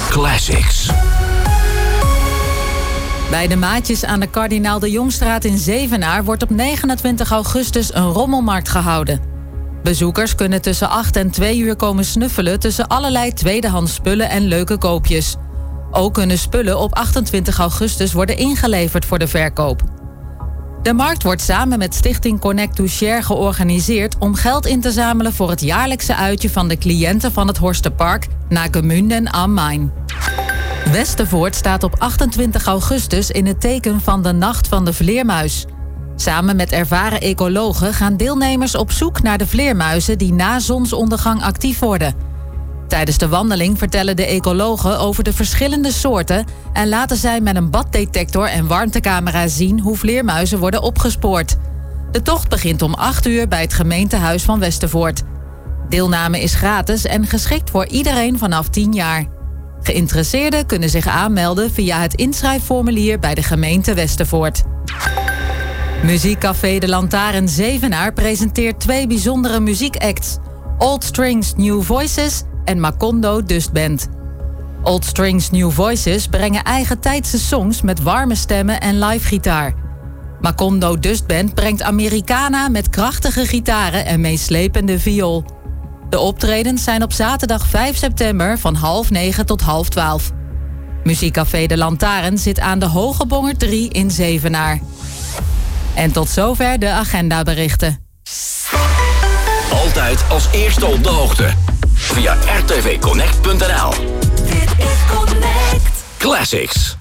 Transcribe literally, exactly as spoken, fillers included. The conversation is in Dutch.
Classics. Bij de Maatjes aan de Kardinaal de Jongstraat in Zevenaar wordt op negenentwintig augustus een rommelmarkt gehouden. Bezoekers kunnen tussen acht en twee uur komen snuffelen tussen allerlei tweedehands spullen en leuke koopjes. Ook kunnen spullen op achtentwintig augustus worden ingeleverd voor de verkoop. De markt wordt samen met Stichting Connect to Share georganiseerd om geld in te zamelen voor het jaarlijkse uitje van de cliënten van het Horsterpark naar Gemünden am Main. Westervoort staat op achtentwintig augustus in het teken van de Nacht van de Vleermuis. Samen met ervaren ecologen gaan deelnemers op zoek naar de vleermuizen die na zonsondergang actief worden. Tijdens de wandeling vertellen de ecologen over de verschillende soorten en laten zij met een baddetector en warmtecamera zien hoe vleermuizen worden opgespoord. De tocht begint om acht uur bij het gemeentehuis van Westervoort. Deelname is gratis en geschikt voor iedereen vanaf tien jaar. Geïnteresseerden kunnen zich aanmelden via het inschrijfformulier bij de gemeente Westervoort. Muziekcafé De Lantaarn Zevenaar presenteert twee bijzondere muziekacts: Old Strings New Voices en Macondo Dustband. Old Strings New Voices brengen eigen tijdse songs met warme stemmen en live gitaar. Macondo Dustband brengt Americana met krachtige gitaren en meeslepende viool. De optredens zijn op zaterdag vijf september van half negen tot half twaalf. Muziekcafé De Lantaarn zit aan de Hogebonger drie in Zevenaar. En tot zover de agendaberichten. Altijd als eerste op de hoogte. Via r t v connect punt n l. Dit is Connect. Classics.